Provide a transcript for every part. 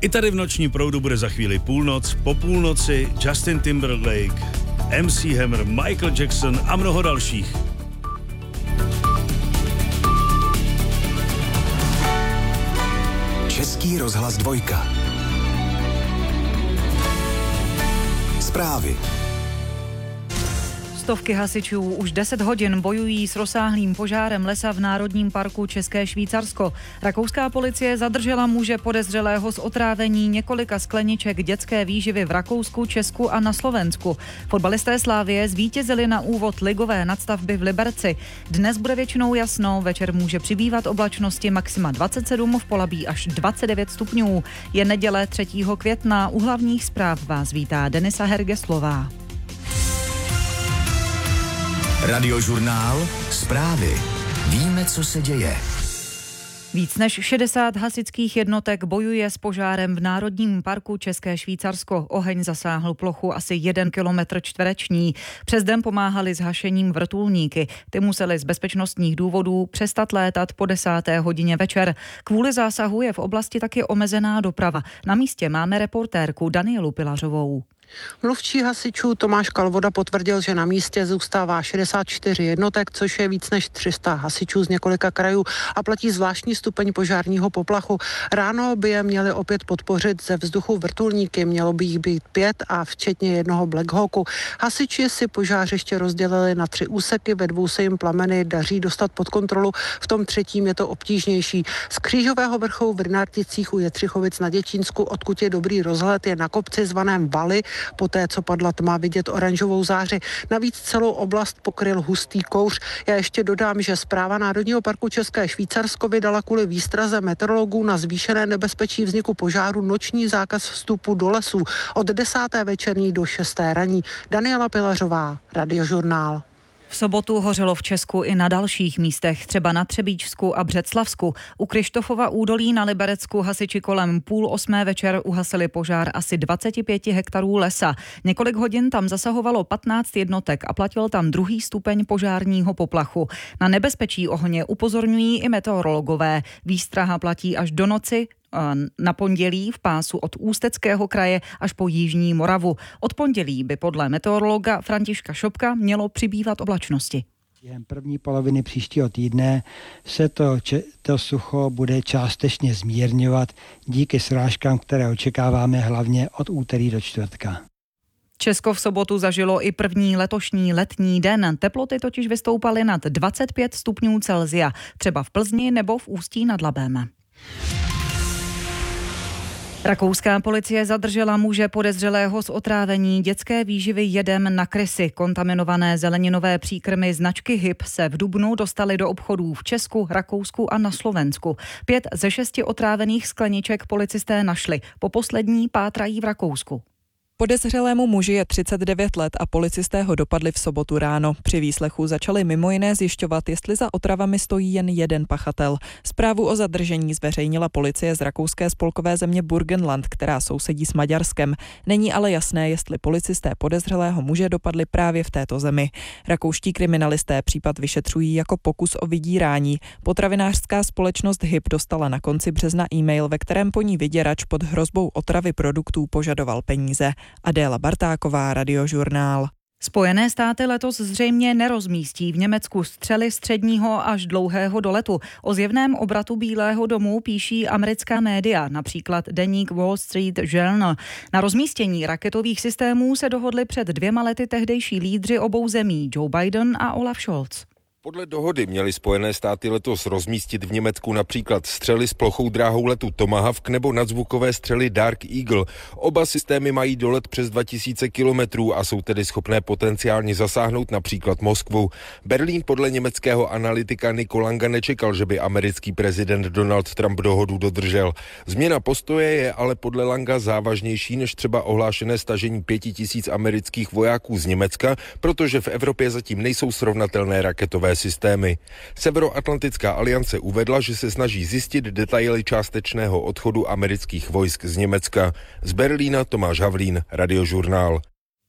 I tady v nočním proudu bude za chvíli půlnoc, po půlnoci Justin Timberlake, MC Hammer, Michael Jackson a mnoho dalších. Český rozhlas 2. Zprávy. Stovky hasičů už 10 hodin bojují s rozsáhlým požárem lesa v Národním parku České Švýcarsko. Rakouská policie zadržela muže podezřelého z otrávení několika skleniček dětské výživy v Rakousku, Česku a na Slovensku. Fotbalisté Slavie zvítězili na úvod ligové nadstavby v Liberci. Dnes bude většinou jasno, večer může přibývat oblačnosti, maxima 27, v Polabí až 29 stupňů. Je neděle 3. května, u hlavních zpráv vás vítá Denisa Hergeslová. Radiožurnál. Zprávy. Víme, co se děje. Víc než 60 hasičských jednotek bojuje s požárem v Národním parku České Švýcarsko. Oheň zasáhl plochu asi 1 kilometr čtvereční. Přes den pomáhali s hašením vrtulníky. Ty museli z bezpečnostních důvodů přestat létat po 10. hodině večer. Kvůli zásahu je v oblasti taky omezená doprava. Na místě máme reportérku Danielu Pilařovou. Mluvčí hasičů Tomáš Kalvoda potvrdil, že na místě zůstává 64 jednotek, což je víc než 300 hasičů z několika krajů a platí zvláštní stupeň požárního poplachu. Ráno by je měli opět podpořit ze vzduchu vrtulníky, mělo by jich být 5 a včetně jednoho Black Hawku. Hasiči si požářiště rozdělili na 3 úseky, ve 2 se jim plameny daří dostat pod kontrolu, v tom 3. je to obtížnější. Z Křížového vrchu v Rynárticích u Jetřichovic na Děčínsku, odkud je dobrý rozhled, je na kopci zvaném Valy. Poté, co padla tma, vidět oranžovou záři. Navíc celou oblast pokryl hustý kouř. Já ještě dodám, že Správa Národního parku České Švýcarsko vydala kvůli výstraze meteorologů na zvýšené nebezpečí vzniku požáru noční zákaz vstupu do lesů od 10. večerní do 6. ranní. Daniela Pilařová, Radiožurnál. V sobotu hořelo v Česku i na dalších místech, třeba na Třebíčsku a Břeclavsku. U Kryštofova údolí na Liberecku hasiči kolem 7:30 večer uhasili požár asi 25 hektarů lesa. Několik hodin tam zasahovalo 15 jednotek a platil tam 2. stupeň požárního poplachu. Na nebezpečí ohně upozorňují i meteorologové. Výstraha platí až do noci na pondělí v pásu od Ústeckého kraje až po Jižní Moravu. Od pondělí by podle meteorologa Františka Šopka mělo přibývat oblačnosti. Během první poloviny příštího týdne se to sucho bude částečně zmírňovat díky srážkám, které očekáváme hlavně od úterý do čtvrtka. Česko v sobotu zažilo i první letošní letní den. Teploty totiž vystoupaly nad 25 stupňů Celsia, třeba v Plzni nebo v Ústí nad Labem. Rakouská policie zadržela muže podezřelého z otrávení dětské výživy jedem na krysy. Kontaminované zeleninové příkrmy značky HIP se v dubnu dostaly do obchodů v Česku, Rakousku a na Slovensku. 5 ze 6 otrávených skleniček policisté našli. Po poslední pátrají v Rakousku. Podezřelému muži je 39 let a policisté ho dopadli v sobotu ráno. Při výslechu začali mimo jiné zjišťovat, jestli za otravami stojí jen jeden pachatel. Zprávu o zadržení zveřejnila policie z rakouské spolkové země Burgenland, která sousedí s Maďarskem. Není ale jasné, jestli policisté podezřelého muže dopadli právě v této zemi. Rakouští kriminalisté případ vyšetřují jako pokus o vydírání. Potravinářská společnost HIP dostala na konci března e-mail, ve kterém po ní vyděrač pod hrozbou otravy produktů požadoval peníze. Adéla Bartáková, Radiožurnál. Spojené státy letos zřejmě nerozmístí v Německu střely středního až dlouhého doletu. O zjevném obratu Bílého domu píší americká média, například deník Wall Street Journal. Na rozmístění raketových systémů se dohodli před 2 lety tehdejší lídři obou zemí, Joe Biden a Olaf Scholz. Podle dohody měly Spojené státy letos rozmístit v Německu například střely s plochou dráhou letu Tomahawk nebo nadzvukové střely Dark Eagle. Oba systémy mají dolet přes 2000 kilometrů a jsou tedy schopné potenciálně zasáhnout například Moskvu. Berlín podle německého analytika Nico Langa nečekal, že by americký prezident Donald Trump dohodu dodržel. Změna postoje je ale podle Langa závažnější než třeba ohlášené stažení 5000 amerických vojáků z Německa, protože v Evropě zatím nejsou srovnatelné raketové systémy. Severoatlantická aliance uvedla, že se snaží zjistit detaily částečného odchodu amerických vojsk z Německa. Z Berlína Tomáš Havlín, Radiožurnál.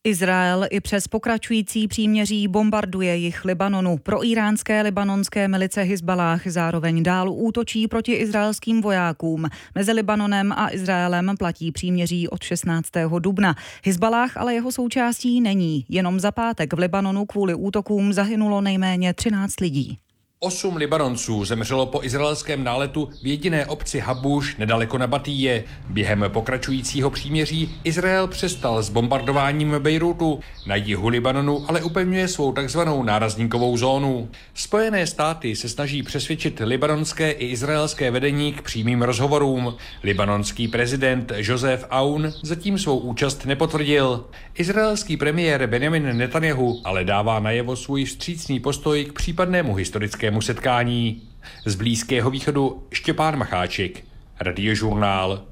Izrael i přes pokračující příměří bombarduje jih Libanonu. Proíránské libanonské milice Hizballáh zároveň dál útočí proti izraelským vojákům. Mezi Libanonem a Izraelem platí příměří od 16. dubna. Hizballáh ale jeho součástí není. Jenom za pátek v Libanonu kvůli útokům zahynulo nejméně 13 lidí. 8 Libanonců zemřelo po izraelském náletu v jediné obci Habuš nedaleko Nabatíje. Během pokračujícího příměří Izrael přestal s bombardováním Bejrútu. Na jihu Libanonu ale upevňuje svou takzvanou nárazníkovou zónu. Spojené státy se snaží přesvědčit libanonské i izraelské vedení k přímým rozhovorům. Libanonský prezident Joseph Aoun zatím svou účast nepotvrdil. Izraelský premiér Benjamin Netanjahu ale dává najevo svůj vstřícný postoj k případnému historickému setkání. Z Blízkého východu Štěpán Macháček, Radiožurnál.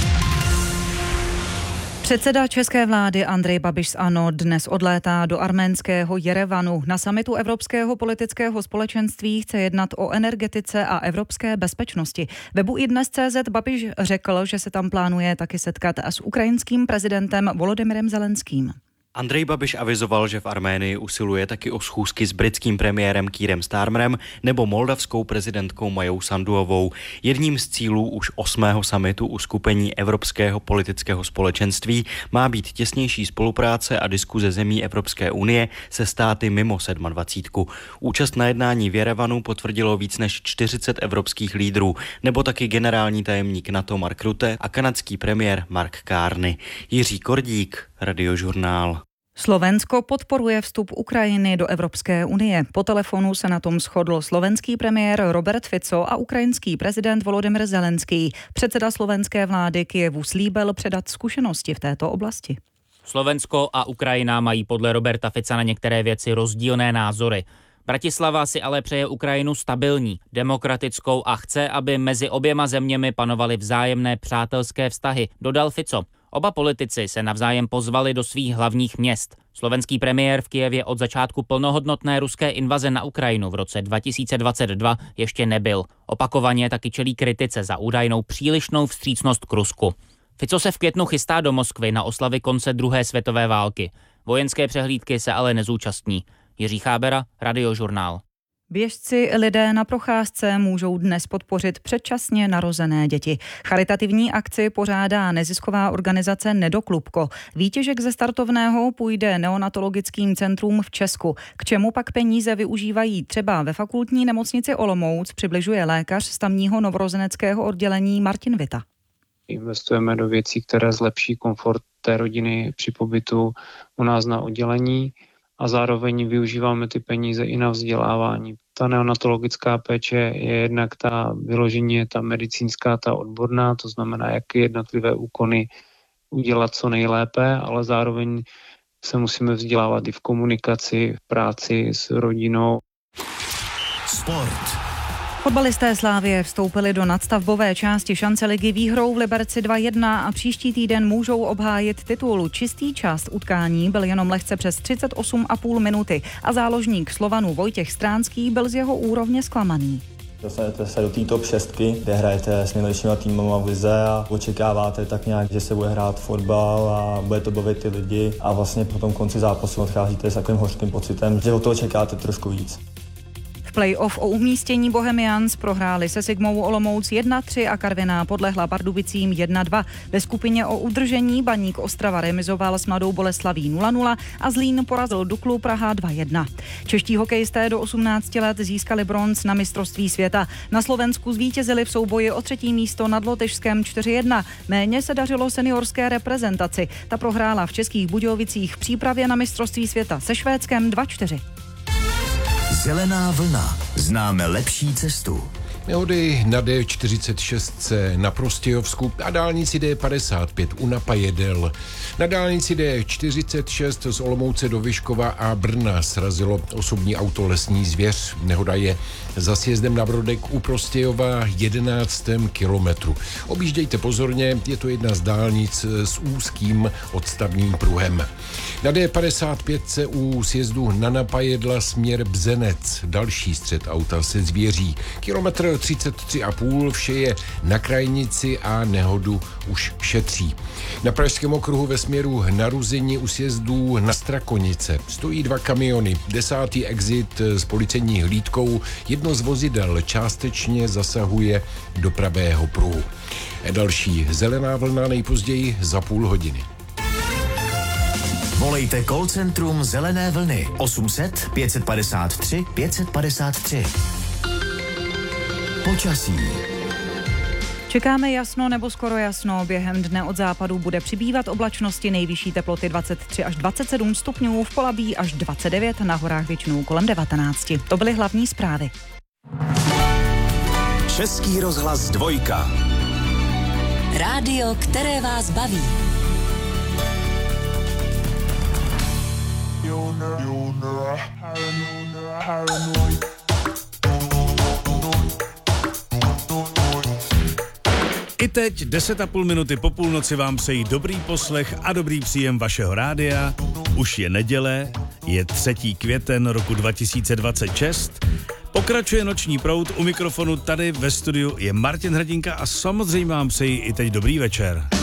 Předseda české vlády Andrej Babiš z ANO dnes odlétá do arménského Jerevanu. Na summitu Evropského politického společenství chce jednat o energetice a evropské bezpečnosti. Webu iDnes.cz Babiš řekl, že se tam plánuje taky setkat s ukrajinským prezidentem Volodymyrem Zelenským. Andrej Babiš avizoval, že v Arménii usiluje taky o schůzky s britským premiérem Keirem Starmerem nebo moldavskou prezidentkou Majou Sanduovou. Jedním z cílů už 8. summitu uskupení Evropského politického společenství má být těsnější spolupráce a diskuze zemí Evropské unie se státy mimo 27. Účast na jednání v Jerevanu potvrdilo víc než 40 evropských lídrů, nebo taky generální tajemník NATO Mark Rutte a kanadský premiér Mark Carney. Jiří Kordík, Radiožurnál. Slovensko podporuje vstup Ukrajiny do Evropské unie. Po telefonu se na tom shodl slovenský premiér Robert Fico a ukrajinský prezident Volodymyr Zelenský. Předseda slovenské vlády Kyjevu slíbil předat zkušenosti v této oblasti. Slovensko a Ukrajina mají podle Roberta Fica na některé věci rozdílné názory. Bratislava si ale přeje Ukrajinu stabilní, demokratickou a chce, aby mezi oběma zeměmi panovaly vzájemné přátelské vztahy, dodal Fico. Oba politici se navzájem pozvali do svých hlavních měst. Slovenský premiér v Kyjevě od začátku plnohodnotné ruské invaze na Ukrajinu v roce 2022 ještě nebyl. Opakovaně taky čelí kritice za údajnou přílišnou vstřícnost k Rusku. Fico se v květnu chystá do Moskvy na oslavy konce druhé světové války. Vojenské přehlídky se ale nezúčastní. Jiří Chábera, Radiožurnál. Běžci lidé na procházce můžou dnes podpořit předčasně narozené děti. Charitativní akci pořádá nezisková organizace Nedoklubko. Výtěžek ze startovného půjde neonatologickým centrům v Česku. K čemu pak peníze využívají třeba ve fakultní nemocnici Olomouc, přibližuje lékař z tamního novorozeneckého oddělení Martin Vita. Investujeme do věcí, které zlepší komfort té rodiny při pobytu u nás na oddělení. A zároveň využíváme ty peníze i na vzdělávání. Ta neonatologická péče je jednak ta vyloženě ta medicínská, ta odborná, to znamená, jak jednotlivé úkony udělat co nejlépe, ale zároveň se musíme vzdělávat i v komunikaci, v práci s rodinou. Sport. Fotbalisté Slavie vstoupili do nadstavbové části šance ligy výhrou v Liberci 2-1 a příští týden můžou obhájit titul. Čistý část utkání byl jenom lehce přes 38,5 minuty a záložník Slovanu Vojtěch Stránský byl z jeho úrovně zklamaný. Dostanete se do té top 6, kde hrajete s nejlepšíma týmama v lize a očekáváte tak nějak, že se bude hrát fotbal a bude to bavit ty lidi a vlastně po tom konci zápasu odcházíte s takovým hořkým pocitem, že od toho čekáte trošku víc. V play-off o umístění Bohemians prohráli se Sigmou Olomouc 1-3 a Karviná podlehla Pardubicím 1-2. Ve skupině o udržení Baník Ostrava remizoval s Mladou Boleslaví 0-0 a Zlín porazil Duklu Praha 2-1. Čeští hokejisté do 18 let získali bronz na mistrovství světa. Na Slovensku zvítězili v souboji o 3. místo nad Lotyšskem 4-1. Méně se dařilo seniorské reprezentaci. Ta prohrála v Českých Budějovicích v přípravě na mistrovství světa se Švédskem 2-4. Zelená vlna. Známe lepší cestu. Nehody na D46 na Prostějovsku, na dálnici D55 u Napajedel. Na dálnici D46 z Olomouce do Vyškova a Brna srazilo osobní auto Lesní zvěř. Nehoda je za sjezdem na Brodek u Prostějova 11. kilometru. Objíždějte pozorně, je to jedna z dálnic s úzkým odstavným pruhem. Na D55 u sjezdu na Napajedla směr Bzenec. Další střet auta se zvěří. Kilometr 33,5, vše je na krajnici a nehodu už šetří. Na Pražském okruhu ve směru na Ruzini u sjezdů na Strakonice stojí 2 kamiony, 10. exit s policejní hlídkou, jedno z vozidel částečně zasahuje do pravého pruhu. Další zelená vlna nejpozději za půl hodiny. Volejte call centrum Zelené vlny 800 553 553. Počasí. Čekáme jasno nebo skoro jasno. Během dne od západu bude přibývat oblačnosti, nejvyšší teploty 23 až 27 stupňů, v Polabí až 29, na horách většinou kolem 19. To byly hlavní zprávy. Český rozhlas 2. Rádio, které vás baví. I teď 10,5 minuty po půlnoci vám přejí dobrý poslech a dobrý příjem vašeho rádia. Už je neděle, je 3. květen roku 2026. Pokračuje Noční proud, u mikrofonu tady ve studiu je Martin Hrdinka a samozřejmě vám přeji i teď dobrý večer.